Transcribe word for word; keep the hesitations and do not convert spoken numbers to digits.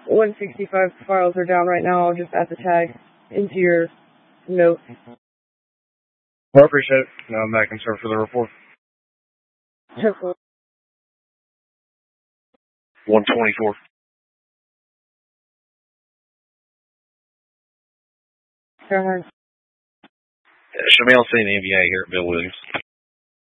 one sixty-five files are down right now. I'll just add the tag into your note. I appreciate it. Now I'm back in sir for the report. one twenty-four. Go ahead. Shamil seeing the N B A here at Bill Williams.